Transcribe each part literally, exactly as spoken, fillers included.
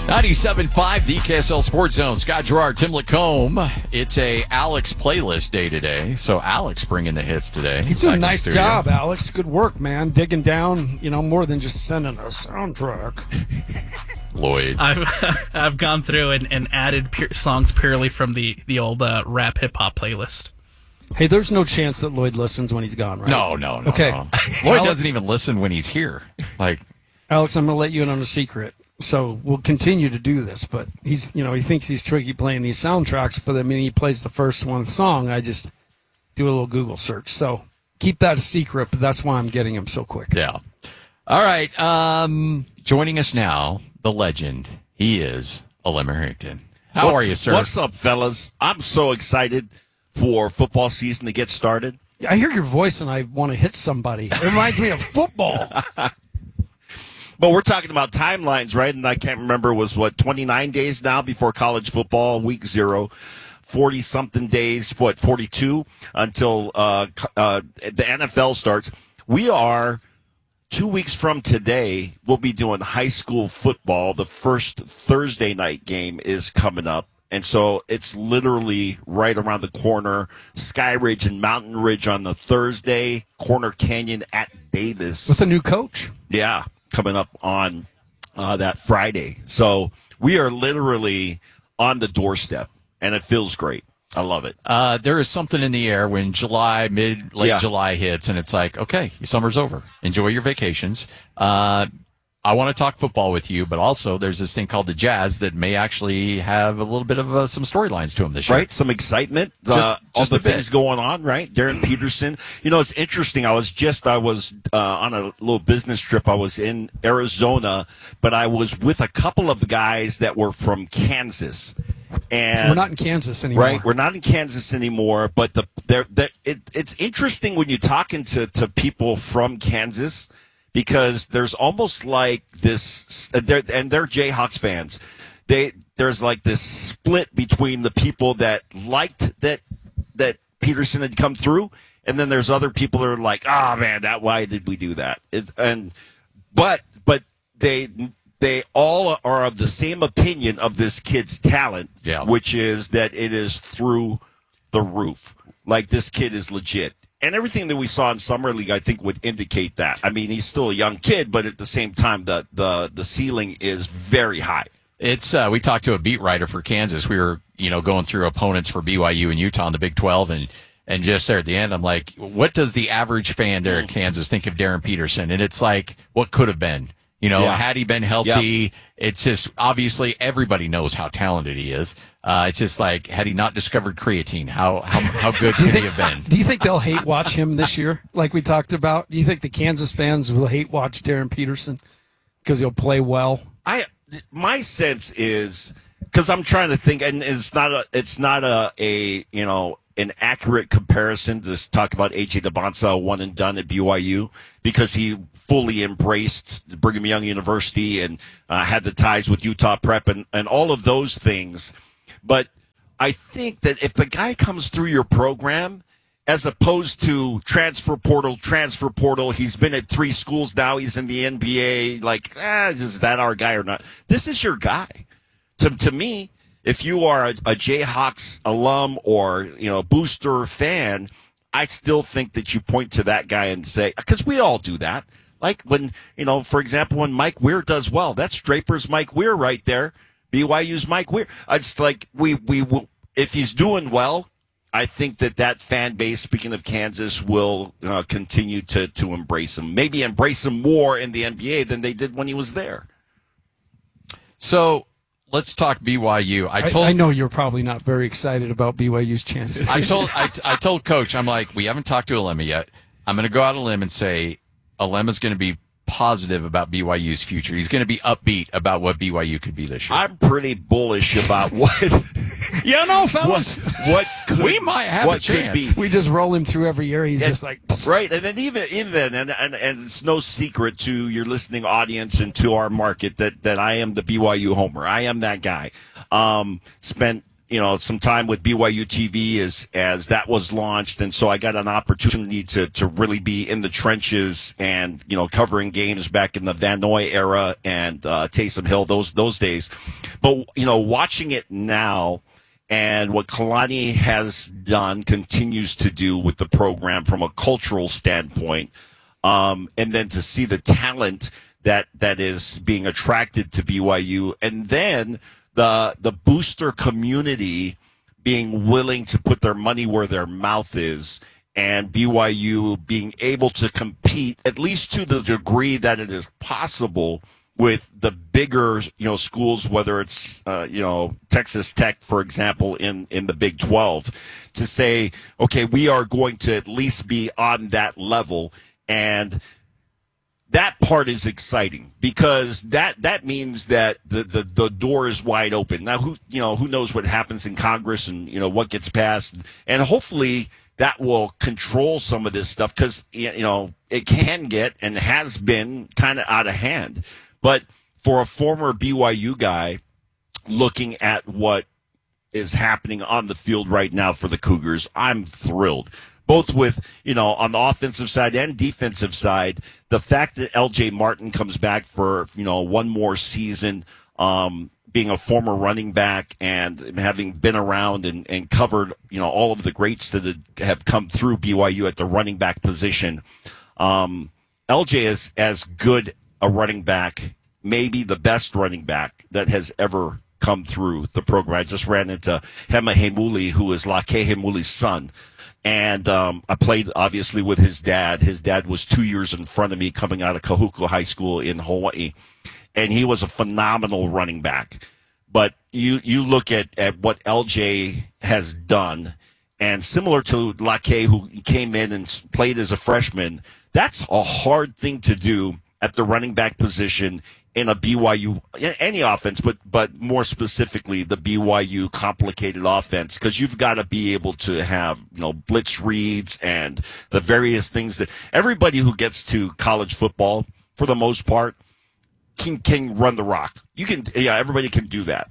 ninety-seven point five, the K S L Sports Zone. Scott Gerard, Tim Lacombe. It's a Alex playlist day today. So Alex bringing the hits today. He's doing a nice job, Alex. Good work, man. Digging down, you know, more than just sending a soundtrack. Lloyd. I've I've gone through and, and added pure songs purely from the, the old uh, rap hip-hop playlist. Hey, there's no chance that Lloyd listens when he's gone, right? No, no, no. Okay. No. Lloyd Alex, doesn't even listen when he's here. Like, Alex, I'm going to let you in on a secret. So we'll continue to do this, but he's, you know, he thinks he's tricky playing these soundtracks, but I mean, he plays the first one song. I just do a little Google search. So keep that a secret, but that's why I'm getting him so quick. Yeah. All right. Um, joining us now, the legend. He is Alem Harrington. How what's, are you, sir? What's up, fellas? I'm so excited for football season to get started. I hear your voice and I want to hit somebody. It reminds me of football. But we're talking about timelines, right? And I can't remember, it was what, twenty-nine days now before college football, week zero. forty-something days, what, forty-two, until uh, uh, the N F L starts. We are, two weeks from today, we'll be doing high school football. The first Thursday night game is coming up. And so it's literally right around the corner. Sky Ridge and Mountain Ridge on the Thursday. Corner Canyon at Davis. With a new coach. Yeah, coming up on uh, that Friday. So we are literally on the doorstep, and it feels great. I love it. Uh, there is something in the air when July, mid, late Yeah. July hits, and it's like, okay, your summer's over. Enjoy your vacations. Uh, I want to talk football with you, but also there's this thing called the Jazz that may actually have a little bit of uh, some storylines to them this year. Right, some excitement. Just, uh, all just the a bit. things going on, right? Darren Peterson. You know, it's interesting. I was just, I was uh, on a little business trip. I was in Arizona, but I was with a couple of guys that were from Kansas. And We're not in Kansas anymore. Right, we're not in Kansas anymore, but the they're, they're, it, it's interesting when you're talking to, to people from Kansas, because there's almost like this, they're, and they're Jayhawks fans. They there's like this split between the people that liked that that Peterson had come through, and then there's other people that are like, oh man, that why did we do that? It, and but but they they all are of the same opinion of this kid's talent, Yeah. which is that it is through the roof. Like, this kid is legit. And everything that we saw in Summer League, I think, would indicate that. I mean, he's still a young kid, but at the same time, the the, the ceiling is very high. It's uh, we talked to a beat writer for Kansas. We were, you know, going through opponents for B Y U and Utah in the Big twelve, and and just there at the end, I'm like, what does the average fan there at Kansas think of Darren Peterson? And it's like, what could have been? You know, Yeah. had he been healthy, it's just, obviously everybody knows how talented he is. Uh, it's just like, had he not discovered creatine, how how, how good could he have been? Do you think they'll hate watch him this year, like we talked about? Do you think the Kansas fans will hate watch Darren Peterson because he'll play well? I my sense is, because I'm trying to think, and it's not a it's not a, a you know an accurate comparison to talk about A J DeBonsa, one and done at B Y U, because he fully embraced Brigham Young University and uh, had the ties with Utah Prep and, and all of those things. But I think that if the guy comes through your program, as opposed to transfer portal, transfer portal, he's been at three schools now, he's in the N B A, like, ah, is that our guy or not? This is your guy. To, to me, if you are a, a Jayhawks alum or, you know, booster fan, I still think that you point to that guy and say, because we all do that. Like when, you know, for example, when Mike Weir does well, that's Draper's Mike Weir right there. B Y U's Mike Weir. It's like we, we will, if he's doing well, I think that that fan base, speaking of Kansas, will uh, continue to, to embrace him. Maybe embrace him more in the N B A than they did when he was there. So let's talk B Y U. I I, told I know you're probably not very excited about B Y U's chances. I told I, I told Coach, I'm like, we haven't talked to Alema yet. I'm going to go out on a limb and say Alema's going to be positive about B Y U's future. He's going to be upbeat about what B Y U could be this year. I'm pretty bullish about what you know, what, fellas, what could, We might have what a chance. could be. we just roll him through every year. He's And- just like, right, and then even even then, and, and and it's no secret to your listening audience and to our market that that I am the B Y U homer. I am that guy. Um, spent you know, some time with B Y U T V as as that was launched, and so I got an opportunity to to really be in the trenches and, you know, covering games back in the Van Noy era and uh, Taysom Hill those those days. But, you know, watching it now and what Kalani has done, continues to do with the program from a cultural standpoint, um, and then to see the talent that that is being attracted to B Y U, and then the the booster community being willing to put their money where their mouth is, and B Y U being able to compete, at least to the degree that it is possible, with the bigger, you know, schools, whether it's, uh, you know, Texas Tech, for example, in, in the Big twelve, to say, okay, we are going to at least be on that level. And that part is exciting, because that, that means that the, the, the door is wide open. Now, who, you know, who knows what happens in Congress and, you know, what gets passed, and hopefully that will control some of this stuff, because, you know, it can get and has been kind of out of hand. But for a former B Y U guy looking at what is happening on the field right now for the Cougars, I'm thrilled. Both with, you know, on the offensive side and defensive side, the fact that L J Martin comes back for, you know, one more season, um, being a former running back and having been around and, and covered, you know, all of the greats that have come through B Y U at the running back position. Um, L J is as good a running back, maybe the best running back that has ever come through the program. I just ran into Hema Hemuli, who is Lake Hemuli's son. And um, I played, obviously, with his dad. His dad was two years in front of me coming out of Kahuku High School in Hawaii. And he was a phenomenal running back. But you you look at, at what L J has done, and similar to Lake, who came in and played as a freshman, that's a hard thing to do at the running back position in a B Y U, any offense, but but more specifically the B Y U complicated offense, because you've got to be able to have, you know, blitz reads and the various things that everybody who gets to college football, for the most part, can can run the rock. You can, yeah, everybody can do that.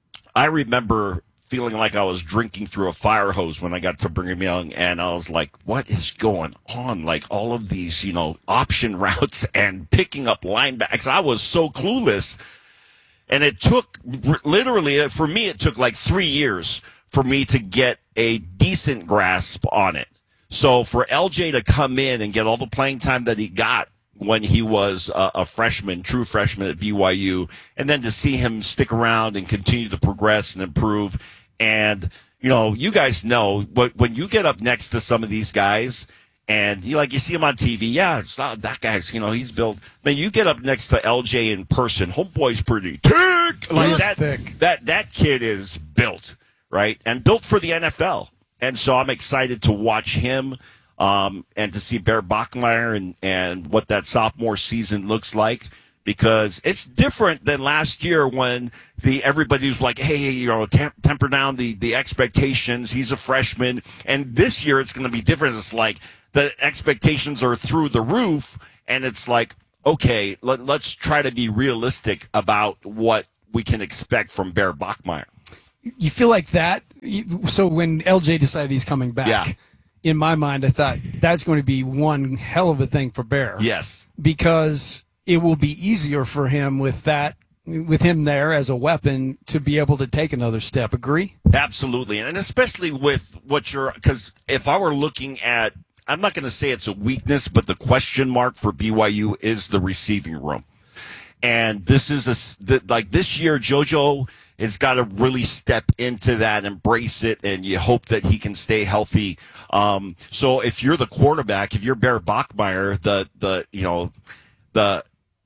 I remember feeling like I was drinking through a fire hose when I got to Brigham Young, and I was like, what is going on? Like, all of these, you know, option routes and picking up linebacks. I was so clueless. And it took, literally, for me, it took like three years for me to get a decent grasp on it. So for L J to come in and get all the playing time that he got when he was a, a freshman, true freshman at B Y U, and then to see him stick around and continue to progress and improve. And, you know, you guys know, when you get up next to some of these guys and you like, you see him on T V, yeah, it's not, that guy's, you know, he's built. Then you get up next to L J in person, homeboy's pretty thick. Like that, thick. that, that kid is built, right? And built for the N F L. And so I'm excited to watch him. Um, and to see Bear Bachmeier and, and what that sophomore season looks like, because it's different than last year when the everybody was like, hey, you know, temp, temper down the, the expectations. He's a freshman. And this year it's going to be different. It's like the expectations are through the roof, and it's like, okay, let, let's try to be realistic about what we can expect from Bear Bachmeier. You feel like that? So when L J decided he's coming back, yeah. in my mind, I thought that's going to be one hell of a thing for Bear. Yes. Because it will be easier for him with that, with him there as a weapon to be able to take another step. Agree? Absolutely. And especially with what you're, because if I were looking at, I'm not going to say it's a weakness, but the question mark for B Y U is the receiving room. And this is a, the, like this year, JoJo has got to really step into that, embrace it, and you hope that he can stay healthy. Um, so if you're the quarterback, if you're Bear Bachmeier, the, the, you know, the,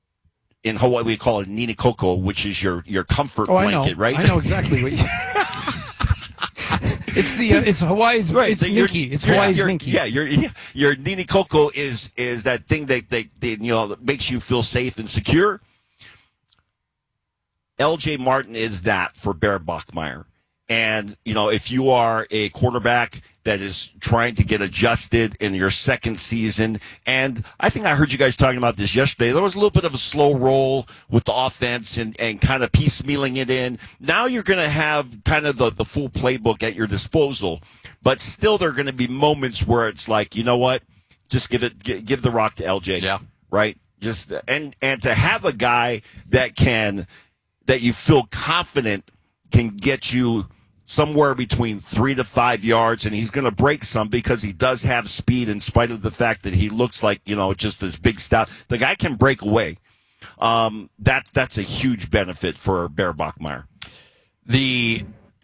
in Hawaii we call it nini koko, which is your, your comfort oh, blanket, I know. right? I know exactly what you It's the, uh, it's Hawaii's, right. it's Minky. It's Hawaii's your, Minky. Yeah, your, your nini koko is, is that thing that, that, that, you know, that makes you feel safe and secure. L J Martin is that for Bear Bachmeier. And, you know, if you are a quarterback that is trying to get adjusted in your second season, and I think I heard you guys talking about this yesterday, there was a little bit of a slow roll with the offense and, and kind of piecemealing it in. Now you're going to have kind of the, the full playbook at your disposal, but still there are going to be moments where it's like, you know what, just give it, give the rock to L J. Yeah. Right? Just, and, and to have a guy that can, that you feel confident can get you somewhere between three to five yards, and he's going to break some because he does have speed in spite of the fact that he looks like, you know, just this big stout. The guy can break away. Um, that, that's a huge benefit for Bear Bachmeier. The,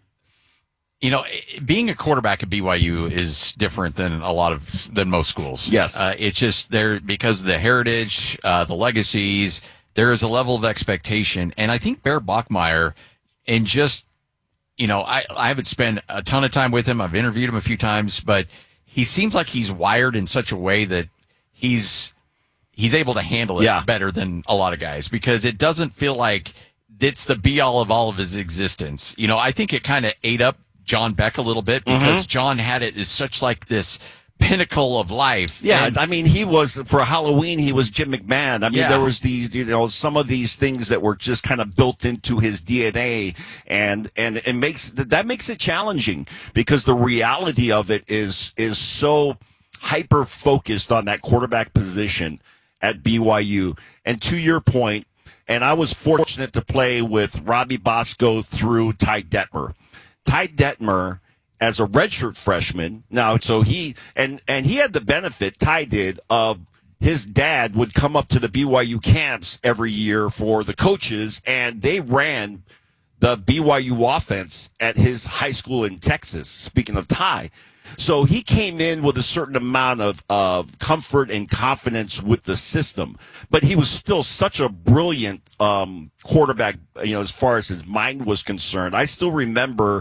you know, being a quarterback at B Y U is different than a lot of, than most schools. Yes. Uh, it's just there because of the heritage, uh, the legacies, there is a level of expectation. And I think Bear Bachmeier, and just, you know, I, I haven't spent a ton of time with him. I've interviewed him a few times, but he seems like he's wired in such a way that he's he's able to handle it yeah. better than a lot of guys, because it doesn't feel like it's the be all of all of his existence. You know, I think it kind of ate up John Beck a little bit because mm-hmm. John had it as such like this pinnacle of life. Yeah, and, I mean, he was, for Halloween, he was Jim McMahon. I mean, yeah. there was these, you know, some of these things that were just kind of built into his D N A, and, and it makes, that makes it challenging because the reality of it is, is so hyper-focused on that quarterback position at B Y U. And to your point, and I was fortunate to play with Robbie Bosco through Ty Detmer. Ty Detmer, as a redshirt freshman, now, so he, and, and he had the benefit, Ty did, of his dad would come up to the B Y U camps every year for the coaches, and they ran the B Y U offense at his high school in Texas, speaking of Ty. So he came in with a certain amount of, of comfort and confidence with the system, but he was still such a brilliant um, quarterback, you know, as far as his mind was concerned. I still remember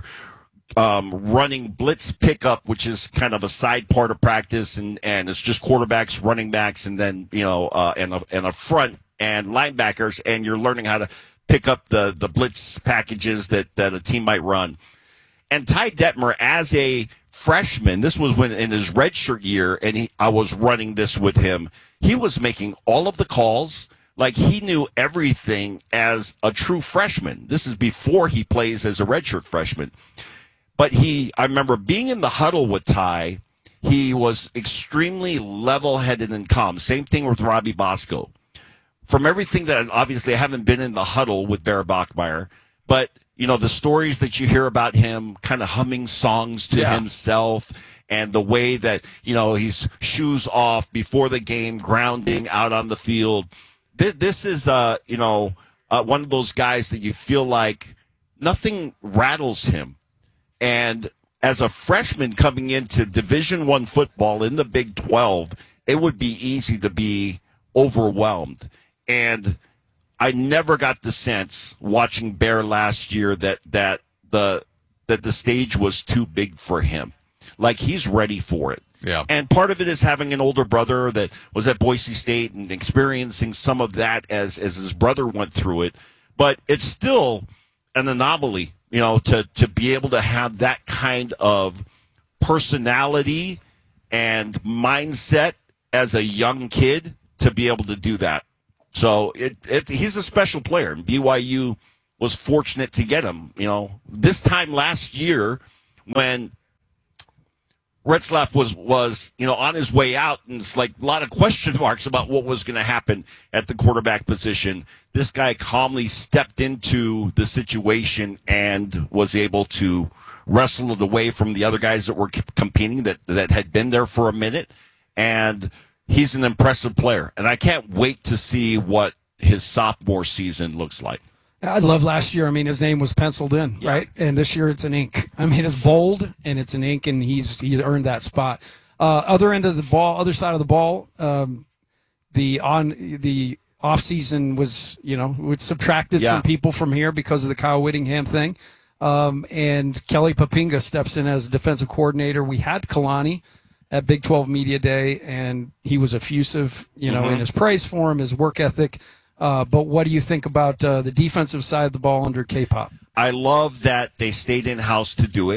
Um, running blitz pickup, which is kind of a side part of practice, and, and it's just quarterbacks, running backs, and then, you know, uh, and a, and a front and linebackers, and you're learning how to pick up the, the blitz packages that, that a team might run. And Ty Detmer, as a freshman, this was when in his redshirt year, and he, I was running this with him, he was making all of the calls. Like, he knew everything as a true freshman. This is before he plays as a redshirt freshman. But he, I remember being in the huddle with Ty, he was extremely level-headed and calm. Same thing with Robbie Bosco. From everything that, obviously, I haven't been in the huddle with Bear Bachmeier, but, you know, the stories that you hear about him kind of humming songs to yeah. himself, and the way that, you know, he's shoes off before the game, grounding out on the field. This, this is, uh, you know, uh, one of those guys that you feel like nothing rattles him. And as a freshman coming into Division One football in the Big twelve, it would be easy to be overwhelmed. And I never got the sense watching Bear last year that that the that the stage was too big for him. Like, he's ready for it. Yeah. And part of it is having an older brother that was at Boise State and experiencing some of that as as his brother went through it. But it's still an anomaly, you know, to, to be able to have that kind of personality and mindset as a young kid to be able to do that. So it, it he's a special player, and B Y U was fortunate to get him. You know, this time last year when Retzlaff was, was, you know, on his way out, and it's like a lot of question marks about what was going to happen at the quarterback position. This guy calmly stepped into the situation and was able to wrestle it away from the other guys that were competing that, that had been there for a minute. And he's an impressive player. And I can't wait to see what his sophomore season looks like. I love last year. I mean, his name was penciled in, yeah. right? And this year it's an ink. I mean, it's bold and it's an ink, and he's he's earned that spot. Uh, other end of the ball, other side of the ball, um, the on the off season was, you know, we subtracted yeah. some people from here because of the Kyle Whittingham thing, um, and Kelly Papinga steps in as defensive coordinator. We had Kalani at Big twelve Media Day, and he was effusive, you know, mm-hmm. in his praise for him, his work ethic. Uh, but what do you think about uh, the defensive side of the ball under K-Pop? I love that they stayed in house to do it,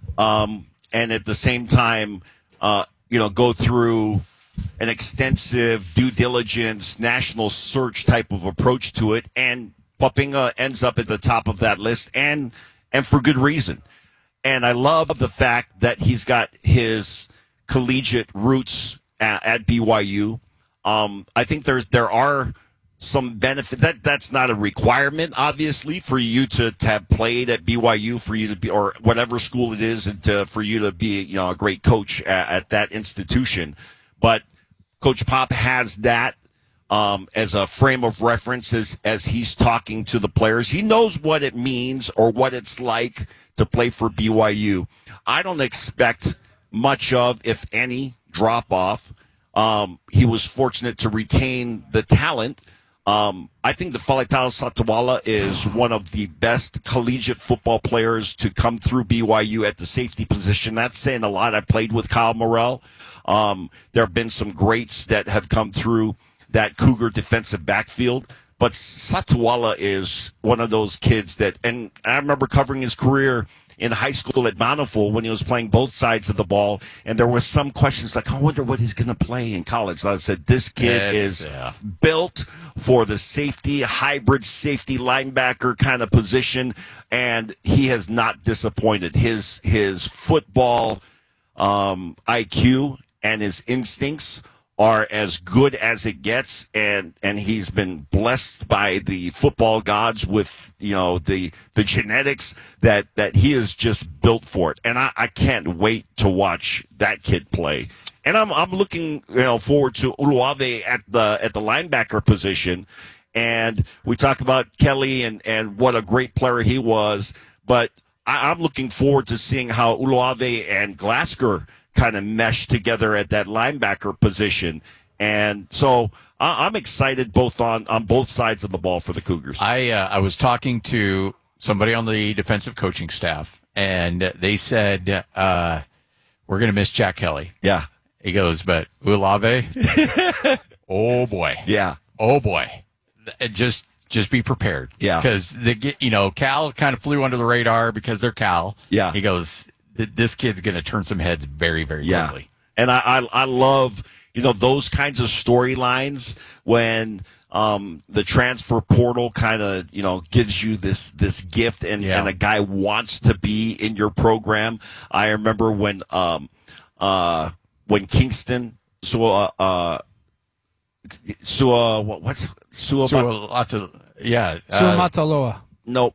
um, and at the same time, uh, you know, go through an extensive due diligence, national search type of approach to it, and Poppinga ends up at the top of that list, and and for good reason. And I love the fact that he's got his collegiate roots at, at B Y U. Um, I think there's there are some benefit that that's not a requirement, obviously, for you to, to have played at B Y U, for you to be, or whatever school it is, and to, for you to be, you know, a great coach at, at that institution. But Coach Pop has that um, as a frame of reference as, as he's talking to the players. He knows what it means or what it's like to play for B Y U. I don't expect much of, if any, drop off. Um, he was fortunate to retain the talent. Um, I think the Faletau Satawala is one of the best collegiate football players to come through B Y U at the safety position. That's saying a lot. I played with Kyle Morrell. Um, there have been some greats that have come through that Cougar defensive backfield. But Satawala is one of those kids that, and I remember covering his career in high school at Bountiful when he was playing both sides of the ball, and there was some questions like, I wonder what he's going to play in college. So I said, this kid Yes, is yeah. built for the safety, hybrid safety linebacker kind of position, and he has not disappointed. His his football um, I Q and his instincts are as good as it gets, and, and he's been blessed by the football gods with, you know, the the genetics that, that he is just built for it. And I, I can't wait to watch that kid play. And I'm I'm looking, you know, forward to Uluave at the at the linebacker position. And we talk about Kelly and, and what a great player he was, but I, I'm looking forward to seeing how Uluave and Glasgow kind of mesh together at that linebacker position. And so I, I'm excited both on, on both sides of the ball for the Cougars. I uh, I was talking to somebody on the defensive coaching staff, and they said, uh, we're going to miss Jack Kelly. Yeah. He goes, but Ulave, oh boy. Yeah. Oh boy. Just just be prepared. Yeah. Because, the you know, Cal kind of flew under the radar because they're Cal. Yeah. He goes, this kid's going to turn some heads very, very Yeah. quickly. And I, I, I love, you know, those kinds of storylines when um, the transfer portal kind of, you know, gives you this this gift and, Yeah. and a guy wants to be in your program. I remember when um, uh, when Kingston, so uh, uh, so uh, what, what's so, So a lot to, yeah. uh, Suamataloa. Nope.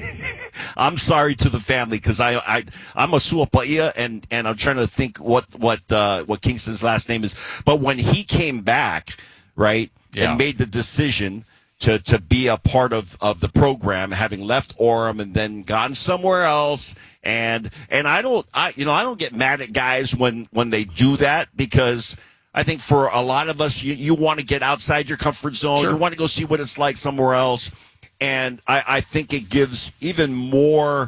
I'm sorry to the family because I I I'm a Suapaia and and I'm trying to think what what uh, what Kingston's last name is. But when he came back, right, Yeah. and made the decision to to be a part of, of the program, having left Orem and then gone somewhere else, and and I don't I you know I don't get mad at guys when when they do that because I think for a lot of us you you want to get outside your comfort zone, Sure. you want to go see what it's like somewhere else. And I, I think it gives even more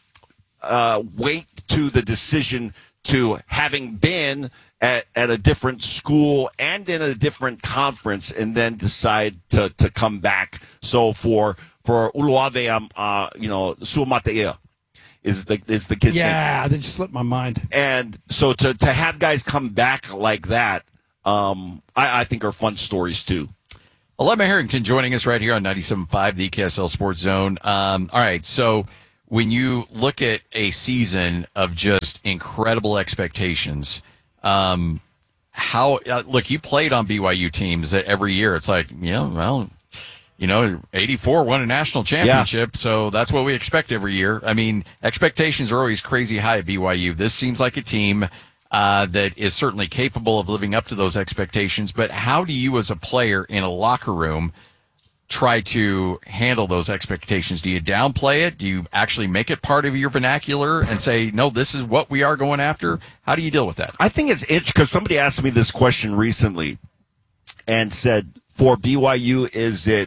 uh, weight to the decision to having been at, at a different school and in a different conference and then decide to, to come back. So for for Uluave, um, uh, you know, Suamateia is the is the kid's name. Yeah, that just slipped my mind. And so to, to have guys come back like that, um, I, I think are fun stories too. Alema Harrington joining us right here on ninety-seven point five, the K S L Sports Zone. Um, all right, so when you look at a season of just incredible expectations, um, how uh, look, you played on B Y U teams that every year. It's like, you know, well, you know, eighty-four won a national championship, so that's what we expect every year. I mean, expectations are always crazy high at B Y U. This seems like a team Uh, that is certainly capable of living up to those expectations. But how do you as a player in a locker room try to handle those expectations? Do you downplay it? Do you actually make it part of your vernacular and say, no, this is what we are going after? How do you deal with that? I think it's itch because somebody asked me this question recently and said, for B Y U, is it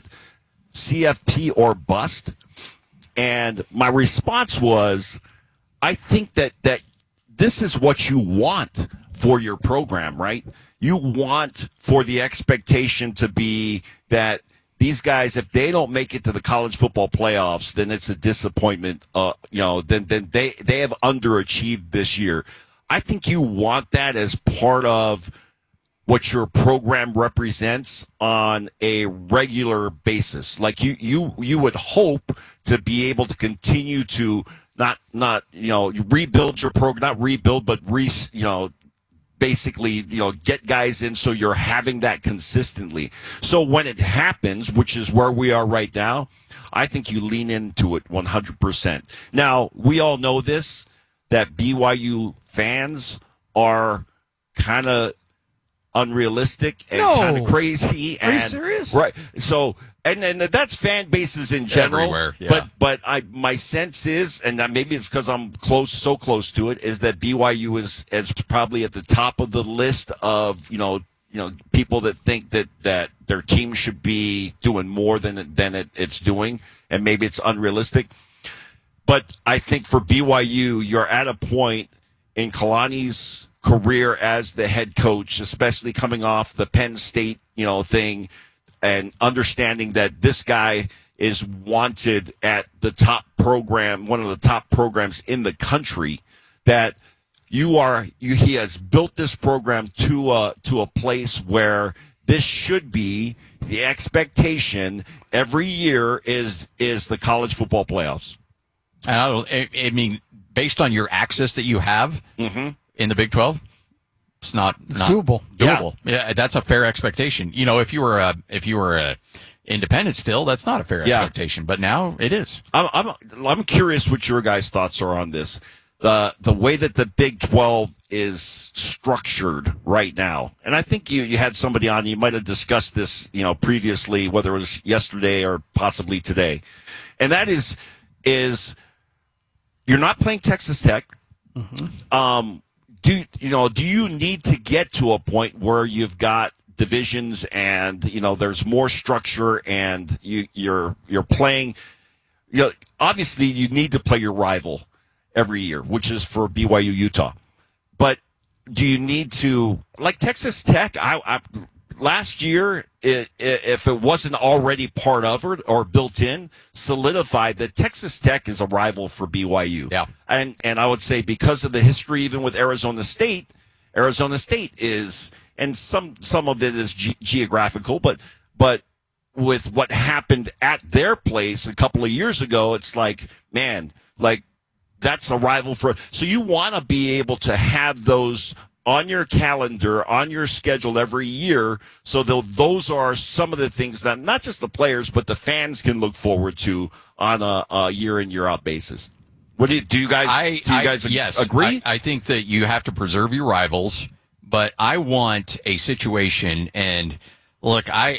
C F P or bust? And my response was, I think that, that this is what you want for your program, right? You want for the expectation to be that these guys, if they don't make it to the college football playoffs, then it's a disappointment. Uh, you know, then then they they have underachieved this year. I think you want that as part of what your program represents on a regular basis. Like you, you, you would hope to be able to continue to not, not, you know, rebuild your program, not rebuild, but re, you know, basically, you know, get guys in so you're having that consistently. So when it happens, which is where we are right now, I think you lean into it one hundred percent. Now, we all know this, that B Y U fans are kind of unrealistic and No. kind of crazy. Are you and, serious? Right. So, and and that's fan bases in general. Everywhere, yeah. But but I my sense is, and maybe it's because I'm close, so close to it, is that B Y U is is probably at the top of the list of you know you know people that think that that their team should be doing more than than it, it's doing, and maybe it's unrealistic. But I think for B Y U, you're at a point in Kalani's career as the head coach, especially coming off the Penn State, you know, thing, and understanding that this guy is wanted at the top program, one of the top programs in the country, that you are, you, he has built this program to a, to a place where this should be the expectation every year is, is the college football playoffs. And I don't, I, I mean, based on your access that you have, Mm-hmm. in the Big twelve, it's not, It's not doable. doable. Yeah. yeah, that's a fair expectation. You know, if you were a if you were a independent still, that's not a fair Yeah. expectation. But now it is. I'm, I'm I'm curious what your guys' thoughts are on this. The the way that the Big twelve is structured right now, and I think you, you had somebody on. You might have discussed this, you know, previously, whether it was yesterday or possibly today, and that is is you're not playing Texas Tech. Mm-hmm. Um, do you know? Do you need to get to a point where you've got divisions and you know there's more structure and you, you're you're playing? You know, obviously you need to play your rival every year, which is for B Y U Utah. But do you need to, like Texas Tech? I, I last year, it, if it wasn't already part of it or built in, solidified that Texas Tech is a rival for B Y U. Yeah. And and I would say because of the history, even with Arizona State, Arizona State is, and some some of it is ge- geographical, but but with what happened at their place a couple of years ago, it's like, man, like that's a rival for. So you want to be able to have those on your calendar, on your schedule every year, so those are some of the things that not just the players, but the fans can look forward to on a, a year in, year out basis. What do you, do you guys, I, do you I- guys ag- yes, agree? I, I think that you have to preserve your rivals, but I want a situation, and look, I,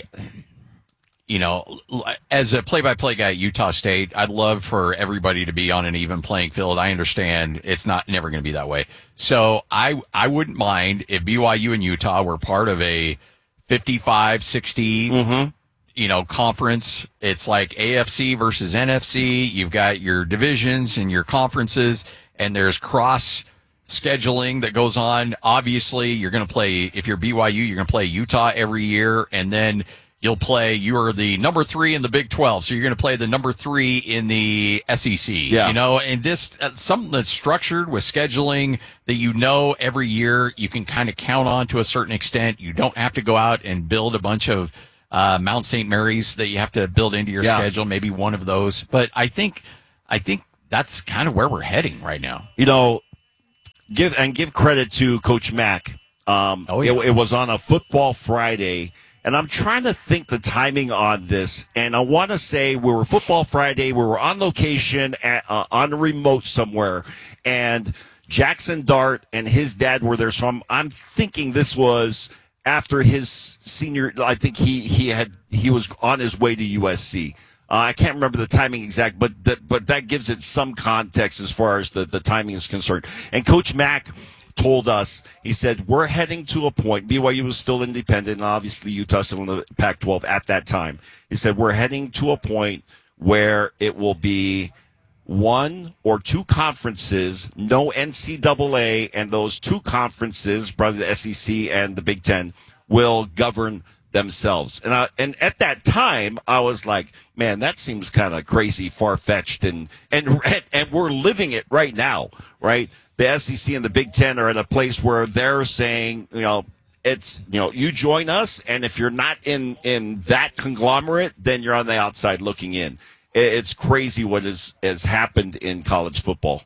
you know, as a play-by-play guy at Utah State, I'd love for everybody to be on an even playing field. I understand it's not never going to be that way. So I, I wouldn't mind if B Y U and Utah were part of a fifty-five sixty, Mm-hmm. you know, conference. It's like A F C versus N F C. You've got your divisions and your conferences, and there's cross scheduling that goes on. Obviously, you're going to play, if you're B Y U, you're going to play Utah every year, and then you'll play, you're the number three in the Big twelve, so you're going to play the number three in the S E C. Yeah. You know, and this, uh, something that's structured with scheduling that you know every year you can kind of count on to a certain extent. You don't have to go out and build a bunch of uh, Mount Saint Mary's that you have to build into your Yeah. schedule, maybe one of those. But I think, I think that's kind of where we're heading right now. You know, give and give credit to Coach Mack. Um, Oh, yeah. it, it was on a Football Friday, and I'm trying to think the timing on this. And I want to say we were Football Friday, we were on location at, uh, on a remote somewhere, and Jackson Dart and his dad were there. So I'm I'm thinking this was after his senior. I think he he had he was on his way to U S C. Uh, I can't remember the timing exact, but that, but that gives it some context as far as the, the timing is concerned. And Coach Mack told us, he said, we're heading to a point, B Y U was still independent, and obviously Utah still in the Pac twelve at that time. He said, we're heading to a point where it will be one or two conferences, no N C double A, and those two conferences, probably the S E C and the Big Ten, will govern themselves. And I, and at that time, I was like, man, that seems kind of crazy, far-fetched, and, and and we're living it right now, right? The S E C and the Big Ten are at a place where they're saying, you know, it's, you know, you join us, and if you're not in, in that conglomerate, then you're on the outside looking in. It's crazy what is, has happened in college football.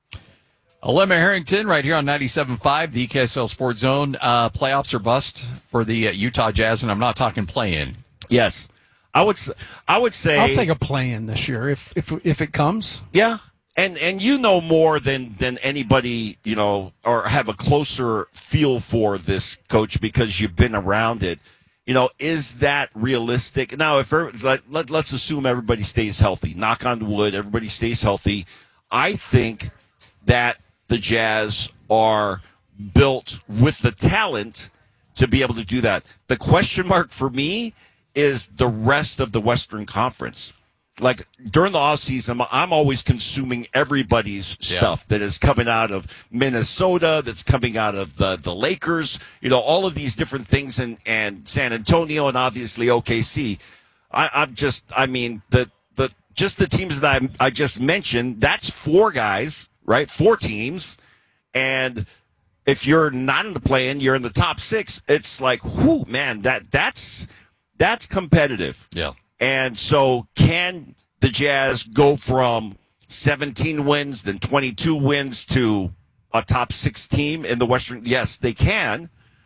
Alema Harrington right here on ninety-seven point five, the K S L Sports Zone. Uh, playoffs or bust for the uh, Utah Jazz, and I'm not talking play-in. Yes. I would I would say I'll take a play-in this year if if if it comes. Yeah. And and you know more than, than anybody, you know, or have a closer feel for this, Coach, because you've been around it. You know, is that realistic? Now, if let, let, let's assume everybody stays healthy. Knock on wood, everybody stays healthy. I think that the Jazz are built with the talent to be able to do that. The question mark for me is the rest of the Western Conference. Like, during the offseason, I'm always consuming everybody's Yeah. stuff that is coming out of Minnesota, that's coming out of the, the Lakers, you know, all of these different things, and, and San Antonio and obviously O K C. I, I'm just, I mean, the the just the teams that I, I just mentioned, that's four guys, right? Four teams. And if you're not in the play-in, you're in the top six. It's like, whoo, man, that that's that's competitive. Yeah. And so can the Jazz go from seventeen wins, then twenty-two wins to a top six team in the Western? Yes, they can.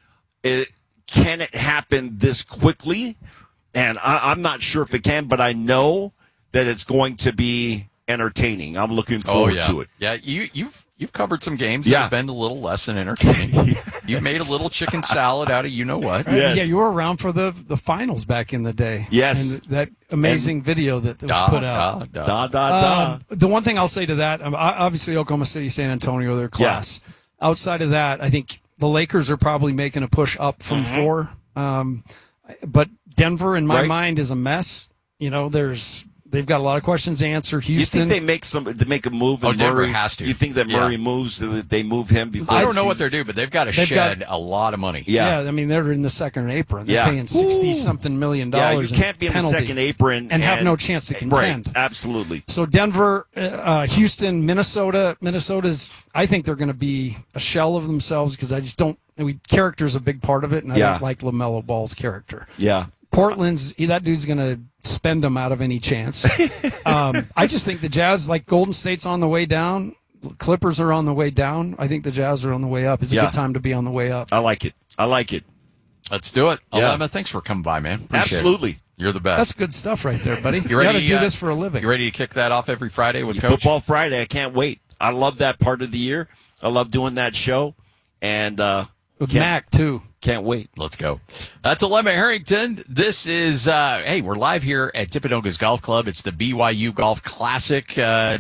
It, can it happen this quickly? And I, I'm not sure if it can, but I know that it's going to be entertaining. I'm looking forward oh, yeah. to it. Yeah, you, you've you've covered some games Yeah. that have been a little less than entertaining. You've made a little chicken salad out of you know what. Yes. Yeah, you were around for the the finals back in the day. Yes. and that amazing video that was Da, put out. da, da. Da, da, da. Um, the one thing I'll say to that, um, obviously Oklahoma City, San Antonio, they're class. Outside of that, I think the Lakers are probably making a push up from Mm-hmm. four. Um, but Denver, in my Right. mind, is a mess. You know, there's they've got a lot of questions to answer. You Houston, think they make some to make a move? Oh, And Denver Murray has to. You think that Yeah. Murray moves? That they move him before? I the don't know what season? they're doing, but they've got to They've shed got- a lot of money. Yeah. yeah, I mean they're in the second apron. They're Yeah. paying sixty something million Yeah, dollars. you can't be in the penalty second apron and have no chance to contend. Right, absolutely. So Denver, uh, uh, Houston, Minnesota. Minnesota's. I think they're going to be a shell of themselves because I just don't. I mean, character's a big part of it, and I Yeah. don't like LaMelo Ball's character. Yeah. Portland's that dude's going to spend them out of any chance. um, I just think the Jazz, like Golden State's on the way down, Clippers are on the way down. I think the Jazz are on the way up. It's a Yeah. good time to be on the way up. I like it. I like it. Let's do it. Yeah. Alema, thanks for coming by, man. Appreciate it. Absolutely. You're the best. That's good stuff right there, buddy. You ready got to do uh, this for a living. You ready to kick that off every Friday with Coach? Football Friday. I can't wait. I love that part of the year. I love doing that show, and uh, With can't, Mac too. can't wait. Let's go. That's Alema Harrington. This is, uh, hey, we're live here at Timpanogos Golf Club. It's the B Y U Golf Classic, uh,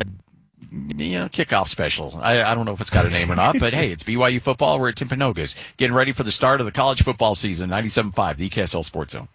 you know, kickoff special. I, I don't know if it's got a name or not, but hey, it's B Y U football. We're at Timpanogos, getting ready for the start of the college football season. ninety-seven point five, the K S L Sports Zone.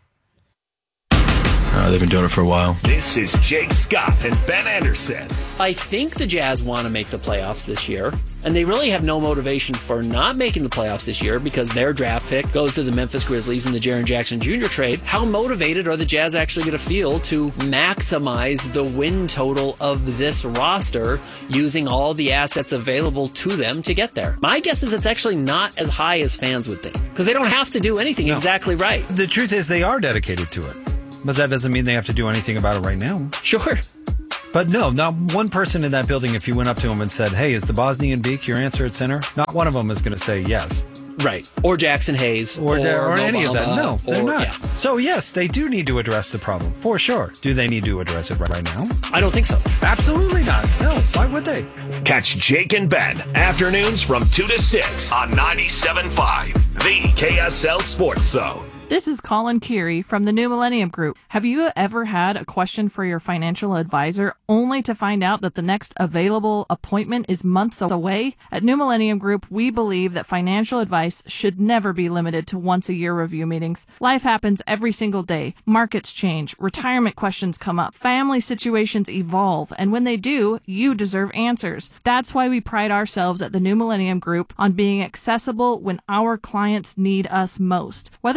Uh, they've been doing it for a while. This is Jake Scott and Ben Anderson. I think the Jazz want to make the playoffs this year, and they really have no motivation for not making the playoffs this year because their draft pick goes to the Memphis Grizzlies in the Jaren Jackson Junior trade. How motivated are the Jazz actually going to feel to maximize the win total of this roster using all the assets available to them to get there? My guess is it's actually not as high as fans would think because they don't have to do anything exactly right. The truth is they are dedicated to it. But that doesn't mean they have to do anything about it right now. Sure. But no, not one person in that building, if you went up to them and said, hey, is the Bosnian Beak your answer at center? Not one of them is going to say yes. Right. Or Jackson Hayes. Or, or, or any of that. No, they're or, not. yeah. So, yes, they do need to address the problem, for sure. Do they need to address it right, right now? I don't think so. Absolutely not. No, why would they? Catch Jake and Ben afternoons from two to six on ninety-seven point five, the K S L Sports Zone. This is Colin Keary from the New Millennium Group. Have you ever had a question for your financial advisor only to find out that the next available appointment is months away? At New Millennium Group, we believe that financial advice should never be limited to once-a-year review meetings. Life happens every single day. Markets change, retirement questions come up, family situations evolve, and when they do, you deserve answers. That's why we pride ourselves at the New Millennium Group on being accessible when our clients need us most. Whether you're one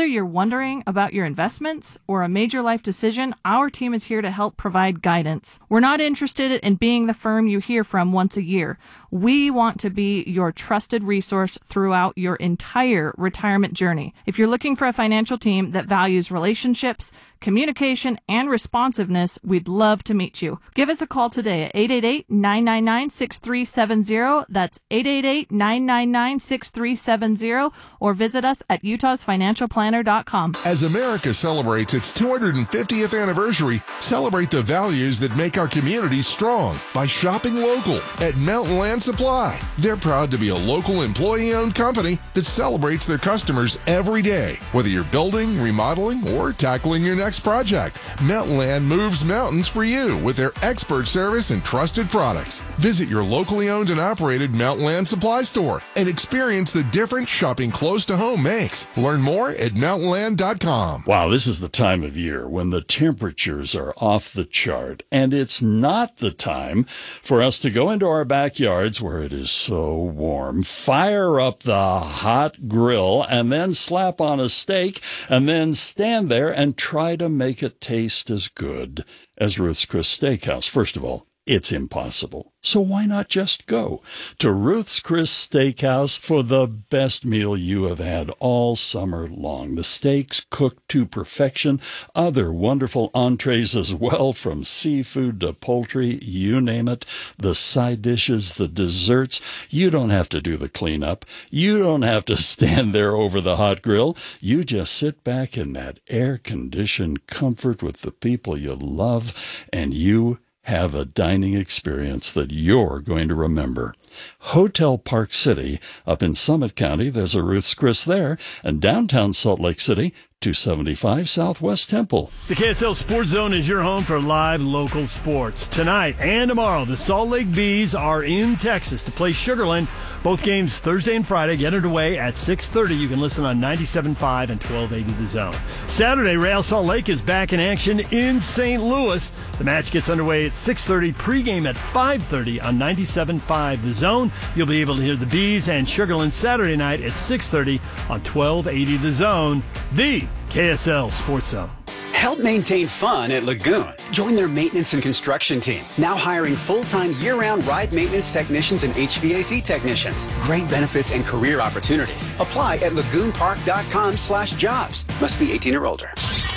wondering about your investments or a major life decision, our team is here to help provide guidance. We're not interested in being the firm you hear from once a year. We want to be your trusted resource throughout your entire retirement journey. If you're looking for a financial team that values relationships, communication, and responsiveness, we'd love to meet you. Give us a call today at eight eight eight, nine nine nine, six three seven zero. That's eight eight eight, nine nine nine, six three seven zero, or visit us at utahs financial planner dot com. As America celebrates its two hundred fiftieth anniversary, celebrate the values that make our community strong by shopping local at Mountain Land Supply. They're proud to be a local employee-owned company that celebrates their customers every day. Whether you're building, remodeling, or tackling your next project, Mountain Land moves mountains for you with their expert service and trusted products. Visit your locally owned and operated Mountain Land Supply store and experience the difference shopping close to home makes. Learn more at mountain land dot com. Wow, this is the time of year when the temperatures are off the chart, and it's not the time for us to go into our backyards where it is so warm, fire up the hot grill, and then slap on a steak, and then stand there and try to make it taste as good as Ruth's Chris Steakhouse. First of all, it's impossible. So why not just go to Ruth's Chris Steakhouse for the best meal you have had all summer long? The steaks cooked to perfection, other wonderful entrees as well, from seafood to poultry, you name it, the side dishes, the desserts. You don't have to do the cleanup. You don't have to stand there over the hot grill. You just sit back in that air-conditioned comfort with the people you love, and you have a dining experience that you're going to remember. Hotel Park City up in Summit County, there's a Ruth's Chris there, and downtown Salt Lake City, two seventy-five Southwest Temple. The K S L Sports Zone is your home for live local sports. Tonight and tomorrow, the Salt Lake Bees are in Texas to play Sugarland. Both games Thursday and Friday get underway at six thirty. You can listen on ninety-seven point five and twelve eighty The Zone. Saturday, Real Salt Lake is back in action in Saint Louis. The match gets underway at six thirty, pregame at five thirty on ninety-seven point five The Zone. You'll be able to hear the Bees and Sugarland Saturday night at six thirty on twelve eighty The Zone, the K S L Sports Zone. Help maintain fun at Lagoon. Join their maintenance and construction team. Now hiring full-time year-round ride maintenance technicians and H V A C technicians. Great benefits and career opportunities. Apply at lagoon park dot com slash jobs. Must be eighteen or older.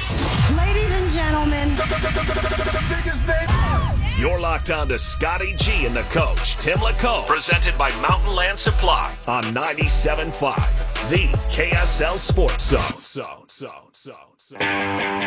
Ladies and gentlemen, the, the, the, the, the biggest name. You're locked on to Scotty G and the coach, Tim LaComb, presented by Mountain Land Supply on ninety-seven point five, the K S L Sports Zone. So, so, so, so.